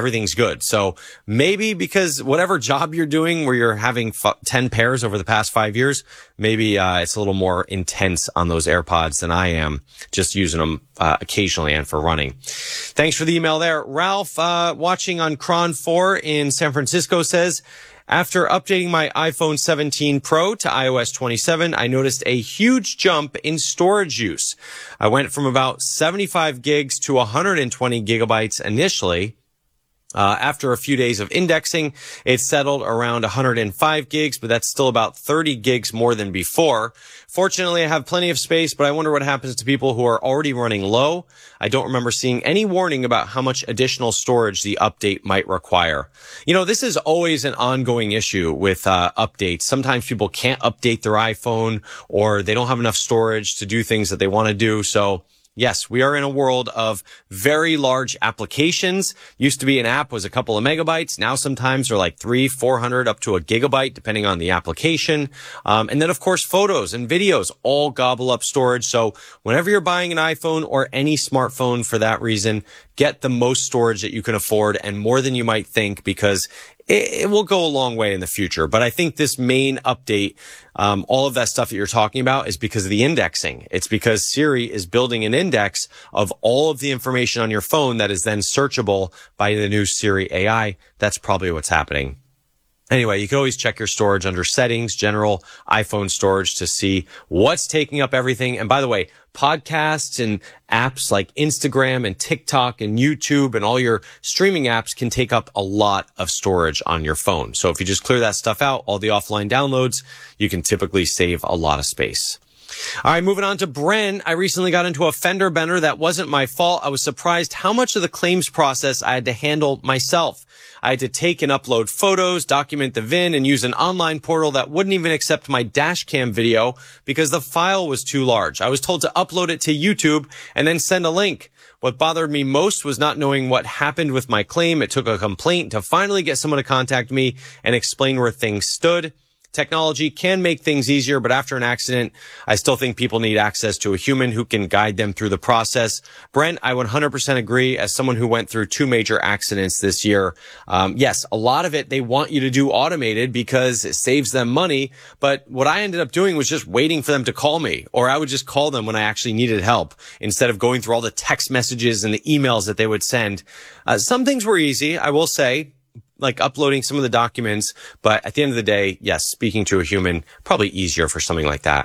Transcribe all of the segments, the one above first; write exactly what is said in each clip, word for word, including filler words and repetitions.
everything's good. So maybe because whatever job you're doing where you're having f- ten pairs over the past five years, maybe uh, it's a little more intense on those AirPods than I am just using them uh, occasionally and for running. Thanks for the email there. Ralph, uh, watching on Cron four in San Francisco says, after updating my iPhone seventeen Pro to i O S twenty-seven, I noticed a huge jump in storage use. I went from about seventy-five gigs to one hundred twenty gigabytes initially. Uh, after a few days of indexing, it settled around one hundred five gigs, but that's still about thirty gigs more than before. Fortunately, I have plenty of space, but I wonder what happens to people who are already running low. I don't remember seeing any warning about how much additional storage the update might require. You know, this is always an ongoing issue with uh, updates. Sometimes people can't update their iPhone or they don't have enough storage to do things that they want to do. So yes, we are in a world of very large applications. Used to be an app was a couple of megabytes. Now sometimes they're like three, four hundred up to a gigabyte, depending on the application. Um, and then of course, photos and videos all gobble up storage. So whenever you're buying an iPhone or any smartphone for that reason, get the most storage that you can afford and more than you might think, because it, it will go a long way in the future. But I think this main update, um, all of that stuff that you're talking about is because of the indexing. It's because Siri is building an index of all of the information on your phone that is then searchable by the new Siri A I. That's probably what's happening. Anyway, you can always check your storage under settings, general iPhone storage, to see what's taking up everything. And by the way, podcasts and apps like Instagram and TikTok and YouTube and all your streaming apps can take up a lot of storage on your phone. So if you just clear that stuff out, all the offline downloads, you can typically save a lot of space. All right, moving on to Bren. I recently got into a fender bender that wasn't my fault. I was surprised how much of the claims process I had to handle myself. I had to take and upload photos, document the V I N, and use an online portal that wouldn't even accept my dash cam video because the file was too large. I was told to upload it to YouTube and then send a link. What bothered me most was not knowing what happened with my claim. It took a complaint to finally get someone to contact me and explain where things stood. Technology can make things easier, but after an accident, I still think people need access to a human who can guide them through the process. Brent, I one hundred percent agree. As someone who went through two major accidents this year, um, yes, a lot of it they want you to do automated because it saves them money. But what I ended up doing was just waiting for them to call me, or I would just call them when I actually needed help instead of going through all the text messages and the emails that they would send. Uh, some things were easy, I will say, like uploading some of the documents, but at the end of the day, yes, speaking to a human, probably easier for something like that.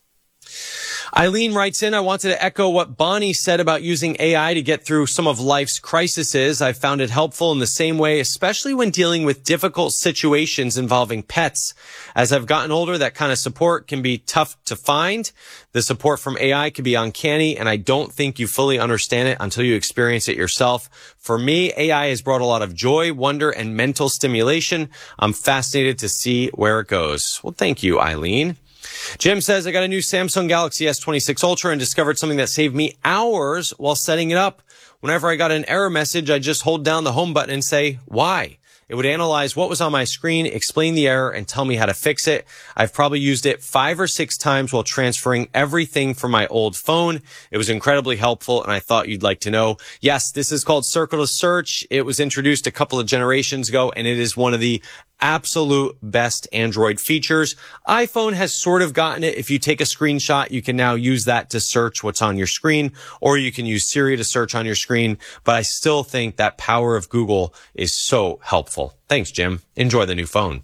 Eileen writes in, I wanted to echo what Bonnie said about using A I to get through some of life's crises. I found it helpful in the same way, especially when dealing with difficult situations involving pets. As I've gotten older, that kind of support can be tough to find. The support from A I can be uncanny, and I don't think you fully understand it until you experience it yourself. For me, A I has brought a lot of joy, wonder, and mental stimulation. I'm fascinated to see where it goes. Well, thank you, Eileen. Jim says, I got a new Samsung Galaxy S twenty-six Ultra and discovered something that saved me hours while setting it up. Whenever I got an error message, I just hold down the home button and say, why? It would analyze what was on my screen, explain the error, and tell me how to fix it. I've probably used it five or six times while transferring everything from my old phone. It was incredibly helpful, and I thought you'd like to know. Yes, this is called Circle to Search. It was introduced a couple of generations ago, and it is one of the absolute best Android features. iPhone has sort of gotten it. If you take a screenshot, you can now use that to search what's on your screen, or you can use Siri to search on your screen. But I still think that power of Google is so helpful. Thanks, Jim. Enjoy the new phone.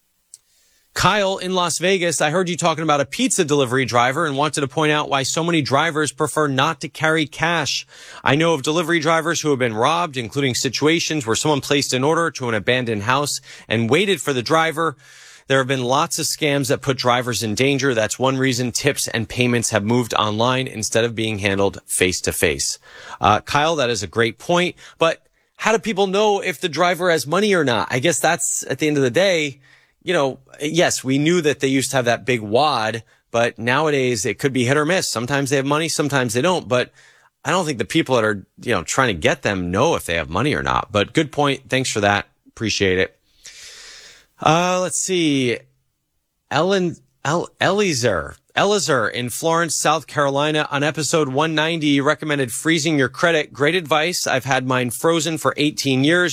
Kyle in Las Vegas, I heard you talking about a pizza delivery driver and wanted to point out why so many drivers prefer not to carry cash. I know of delivery drivers who have been robbed, including situations where someone placed an order to an abandoned house and waited for the driver. There have been lots of scams that put drivers in danger. That's one reason tips and payments have moved online instead of being handled face to face. Uh, Kyle, that is a great point. But how do people know if the driver has money or not? I guess that's, at the end of the day, you know, yes, we knew that they used to have that big wad, but nowadays it could be hit or miss. Sometimes they have money, sometimes they don't. But I don't think the people that are, you know, trying to get them know if they have money or not. But good point. Thanks for that. Appreciate it. Uh, let's see. Ellen, El, Eliezer. Eliezer in Florence, South Carolina. On episode one ninety, you recommended freezing your credit. Great advice. I've had mine frozen for eighteen years.